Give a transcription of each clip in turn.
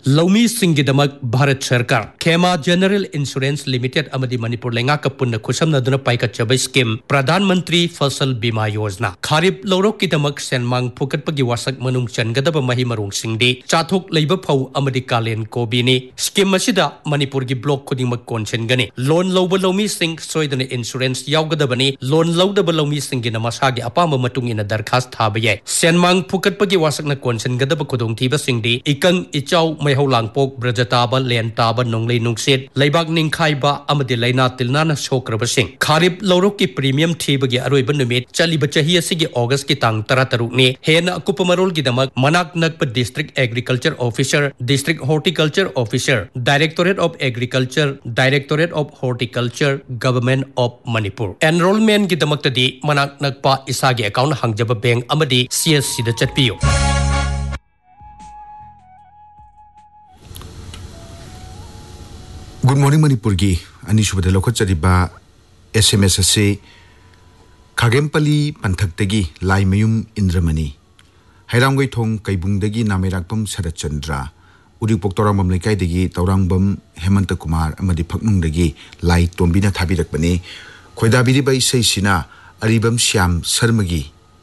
लौमी सिंगिदमक भारत सरकार खेमा general insurance limited अमदी Manipur लेंगा का पुण्य खुशमनदुना पाइकच्चब स्कीम प्रधानमंत्री फसल बीमा योजना खारिफ लौरोक किदमक सेनमांग फुकटपगी वासक मनुंग चनगदब मही मरुंग सिंगदी चाथोक लैब फौ अमदी कालेन कोबीनी स्कीम मसिदा मणिपुर की ब्लॉक खुदिंगमक कोनसेनगनी लोन लौब लौमी सिंग सोइदने इंश्योरेंस यावगदबनी लोन लौदब लौमी सिंगिना मसागी अपाम मतुंग इन दरखास्त थाब याय सेनमांग फुकटपगी वासकना कोनसेनगदब खुदोंथीब सिंगदी इकंग इचाउ मैहौ लांगपोक ब्रजताबा लेन ताबा नोंगलै नुंगसेट लैबाक निंखाइबा अमदि लैना तिलनाना सोक्रबसिंग खारिफ लौरोक की प्रीमियम थीबगी अरोइब नुमित चलिब चही असिगी ऑगस्ट की तांग 13 ने हेन अकुप मरोल की दमक मनाक नकप district agriculture officer district horticulture officer directorate of agriculture directorate of horticulture government of Manipur enrolment की दमक्तदी मनाक नकपा इसागी account हंगजब bank अमदि CSC the चटपियो। Good morning Manipur की अनिशुबद लौखचरिबा एसएमएस से खागेमपली पंथकतगी लाइमयुम इंद्रमणि हैरांगोई थोंग कैबुंगदगी नामेराकपम शरदचंद्र उरिपोक तौरांबम लेकाइदगी तौरांबम हेमंत कुमार अमदि फकनुंगदगी लाई तोंबिना थाबिरकबने खोइदाबिरिबा इसैसिना अरिबम श्याम शर्मगी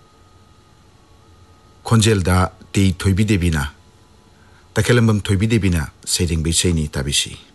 खोंजेलदा ती थोइबी देबीना तखेलंबम थोइबी देबीना सैरिंग बिसैनी ताबिसी।